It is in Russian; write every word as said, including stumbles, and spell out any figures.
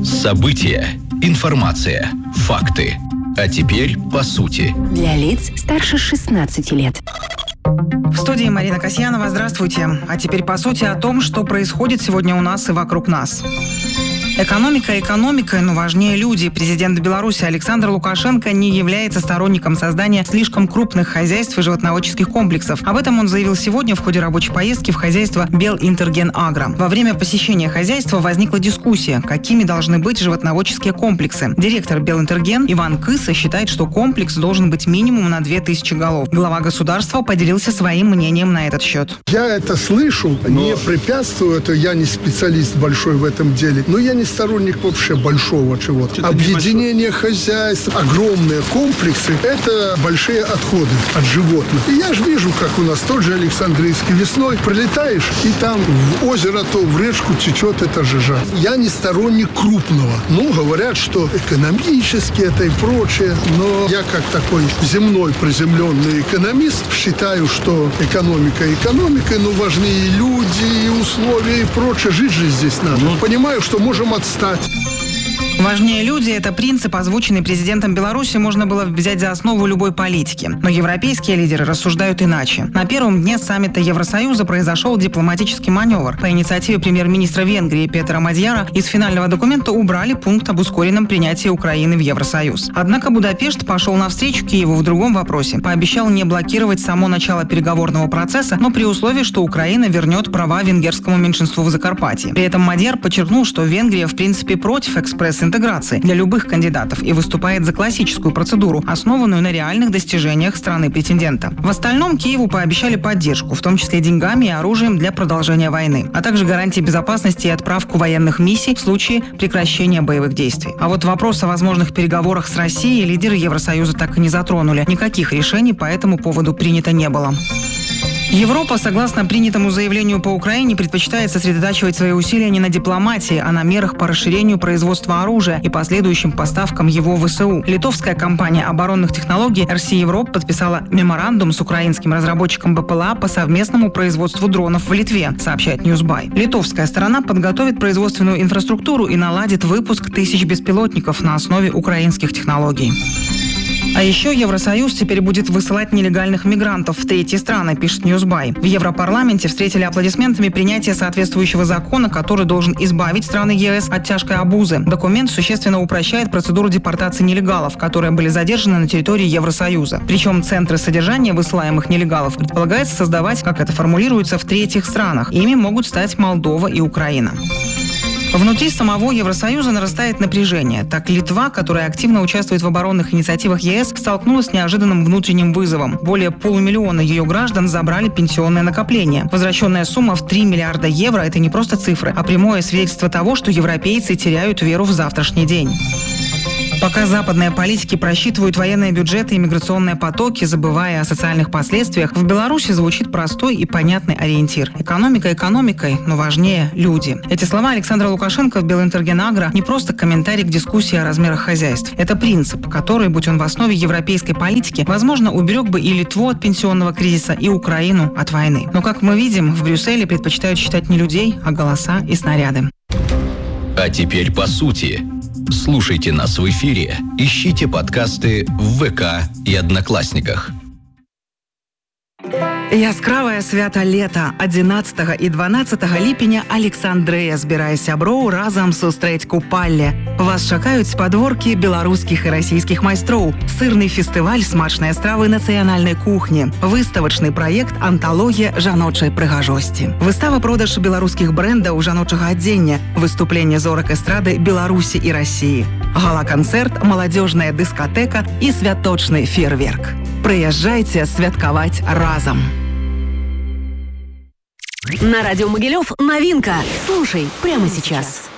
События, информация, факты. А теперь по сути. Для лиц старше шестнадцати лет. В студии Марина Касьянова. Здравствуйте. А теперь по сути о том, что происходит сегодня у нас и вокруг нас. Экономика экономикой, но важнее люди. Президент Беларуси Александр Лукашенко не является сторонником создания слишком крупных хозяйств и животноводческих комплексов. Об этом он заявил сегодня в ходе рабочей поездки в хозяйство Белинтергенагро. Во время посещения хозяйства возникла дискуссия, какими должны быть животноводческие комплексы. Директор Белинтерген Иван Кыса считает, что комплекс должен быть минимум на две тысячи голов. Глава государства поделился своим мнением на этот счет. Я это слышу, но... не препятствую, это я не специалист большой в этом деле, но я не сторонник вообще большого чего-то. Что-то объединение хозяйств, огромные комплексы – это большие отходы от животных. И я же вижу, как у нас тот же Александрийский весной прилетаешь, и там в озеро, то в речку течет эта жижа. Я не сторонник крупного. Ну, говорят, что экономически это и прочее, но я как такой земной приземленный экономист считаю, что экономика экономикой, но важны и люди, и условия, и прочее. Жить же здесь надо. Ну, понимаю, что можем отстать. Важнее люди – это принцип, озвученный президентом Беларуси, можно было взять за основу любой политики. Но европейские лидеры рассуждают иначе. На первом дне саммита Евросоюза произошел дипломатический маневр. По инициативе премьер-министра Венгрии Петера Мадьяра из финального документа убрали пункт об ускоренном принятии Украины в Евросоюз. Однако Будапешт пошел навстречу Киеву в другом вопросе. Пообещал не блокировать само начало переговорного процесса, но при условии, что Украина вернет права венгерскому меньшинству в Закарпатье. При этом Мадьяр подчеркнул, что Венгрия в принципе против экспресс интеграции для любых кандидатов и выступает за классическую процедуру, основанную на реальных достижениях страны-претендента. В остальном Киеву пообещали поддержку, в том числе деньгами и оружием для продолжения войны, а также гарантии безопасности и отправку военных миссий в случае прекращения боевых действий. А вот вопрос о возможных переговорах с Россией лидеры Евросоюза так и не затронули. Никаких решений по этому поводу принято не было. Европа, согласно принятому заявлению по Украине, предпочитает сосредотачивать свои усилия не на дипломатии, а на мерах по расширению производства оружия и последующим поставкам его в ВСУ. Литовская компания оборонных технологий эр си Европ подписала меморандум с украинским разработчиком БПЛА по совместному производству дронов в Литве, сообщает Newsby. Литовская сторона подготовит производственную инфраструктуру и наладит выпуск тысяч беспилотников на основе украинских технологий. А еще Евросоюз теперь будет высылать нелегальных мигрантов в третьи страны, пишет Newsby. В Европарламенте встретили аплодисментами принятие соответствующего закона, который должен избавить страны ЕС от тяжкой обузы. Документ существенно упрощает процедуру депортации нелегалов, которые были задержаны на территории Евросоюза. Причем центры содержания высылаемых нелегалов предполагается создавать, как это формулируется, в третьих странах. Ими могут стать Молдова и Украина. Внутри самого Евросоюза нарастает напряжение. Так, Литва, которая активно участвует в оборонных инициативах ЕС, столкнулась с неожиданным внутренним вызовом. Более полумиллиона ее граждан забрали пенсионное накопление. Возвращенная сумма в три миллиарда евро – это не просто цифры, а прямое свидетельство того, что европейцы теряют веру в завтрашний день. Пока западные политики просчитывают военные бюджеты и миграционные потоки, забывая о социальных последствиях, в Беларуси звучит простой и понятный ориентир. Экономика экономикой, но важнее люди. Эти слова Александра Лукашенко в Белинтергенагро не просто комментарий к дискуссии о размерах хозяйств. Это принцип, который, будь он в основе европейской политики, возможно, уберег бы и Литву от пенсионного кризиса, и Украину от войны. Но, как мы видим, в Брюсселе предпочитают считать не людей, а голоса и снаряды. А теперь по сути. Слушайте нас в эфире, ищите подкасты в ВК и Одноклассниках. Яскравае свята лета адзінаццатага і дванаццатага ліпеня Александрыя збірае сяброў разам сустрэць купалле. Вас чакаюць спадворкі беларускіх і расійскіх майстроў, сырны фестываль смачныя стравы нацыянальнай кухні, выставачны праект анталогія жаночай прыгажосці, выстава-продаж беларускіх брэндаў жаночага адзення, выступленне зорак эстрады Беларусі і Расіі, гала-канцэрт, маладзёжная дыскатэка і святочны фейерверк. Прыязджайце святкаваць разам. На радио Могилев новинка. Слушай прямо сейчас.